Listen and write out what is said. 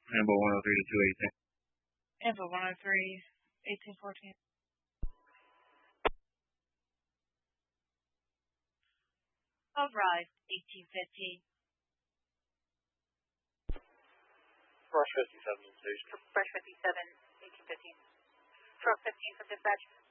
Ambo 103 to 218. Info 103, 1814. Override 1815. Brush 57 station. Brush 57, 1815. Truck 15 from dispatch.